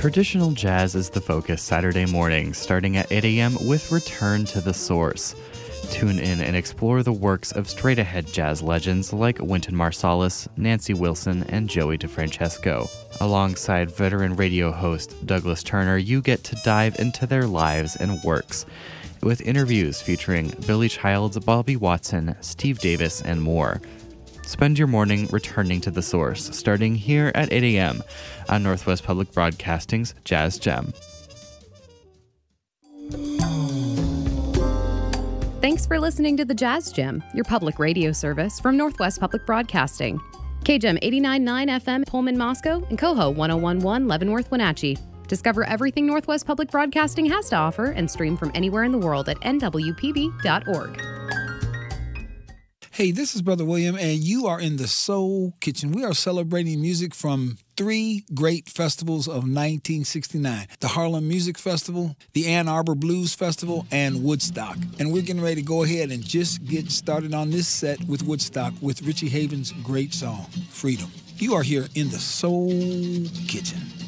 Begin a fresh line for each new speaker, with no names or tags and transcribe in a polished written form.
Traditional jazz is the focus Saturday mornings, starting at 8 a.m. with Return to the Source. Tune in and explore the works of straight-ahead jazz legends like Wynton Marsalis, Nancy Wilson, and Joey DeFrancesco. Alongside veteran radio host Douglas Turner, you get to dive into their lives and works, with interviews featuring Billy Childs, Bobby Watson, Steve Davis, and more. Spend your morning returning to the source, starting here at 8 a.m. on Northwest Public Broadcasting's Jazz Gem.
Thanks for listening to the Jazz Gem, your public radio service from Northwest Public Broadcasting. KGEM 89.9 FM Pullman, Moscow, and Coho 101.1 Leavenworth, Wenatchee. Discover everything Northwest Public Broadcasting has to offer and stream from anywhere in the world at nwpb.org.
Hey, this is Brother William, and you are in the Soul Kitchen. We are celebrating music from three great festivals of 1969. The Harlem Music Festival, the Ann Arbor Blues Festival, and Woodstock. And we're getting ready to go ahead and just get started on this set with Woodstock with Richie Havens' great song, Freedom. You are here in the Soul Kitchen.